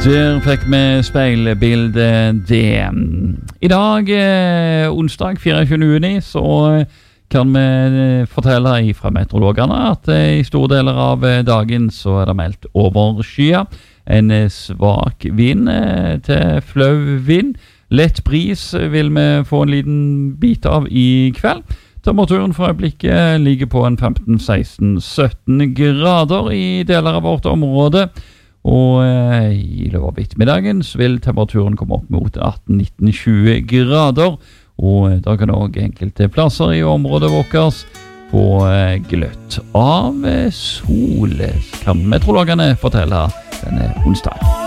Der fikk vi speilbildet det. I dag, onsdag 24. juni, så kan vi fortelle fra meteorologene at i store deler av dagen så det meldt overskyet. En svak vind til flau vind. Lett bris vil vi få en liten bit av i kveld. Temperaturen for øyeblikket ligger på en 15-16-17 grader i deler av vårt område. Og i løpet av ettermiddagen så vil temperaturen komme opp mot 18-19-20 grader. Og da kan også enkelte plasser i området vårt få gløtt av sol, kan meteorologene fortelle denne onsdag.